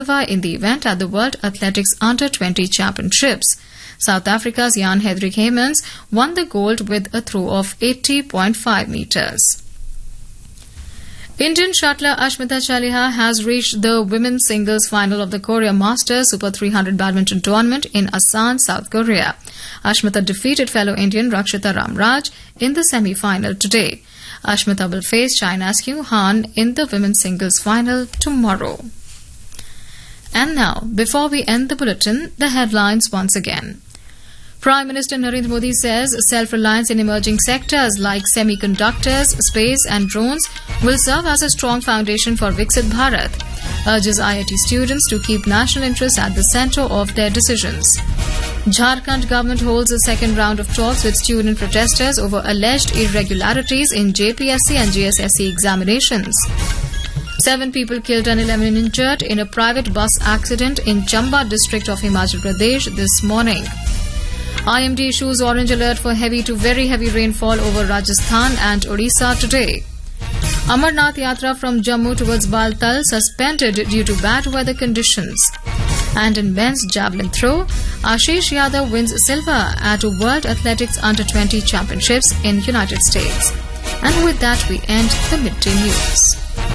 in the event at the World Athletics Under-20 Championships. South Africa's Jan-Hendrik Heymans won the gold with a throw of 80.5 meters. Indian shuttler Ashmita Chaliha has reached the women's singles final of the Korea Masters Super 300 badminton tournament in Asan, South Korea. Ashmita defeated fellow Indian Rakshita Ramraj in the semi-final today. Ashmita will face China's Hyu Han in the women's singles final tomorrow. And now, before we end the bulletin, the headlines once again. Prime Minister Narendra Modi says self-reliance in emerging sectors like semiconductors, space and drones will serve as a strong foundation for Viksit Bharat. Urges IIT students to keep national interests at the centre of their decisions. Jharkhand government holds a second round of talks with student protesters over alleged irregularities in JPSC and GSSC examinations. 7 people killed and 11 injured in a private bus accident in Chamba district of Himachal Pradesh this morning. IMD issues orange alert for heavy to very heavy rainfall over Rajasthan and Odisha today. Amarnath Yatra from Jammu towards Baltal suspended due to bad weather conditions. And in men's javelin throw, Ashish Yadav wins silver at World Athletics Under-20 Championships in United States. And with that, we end the midday news.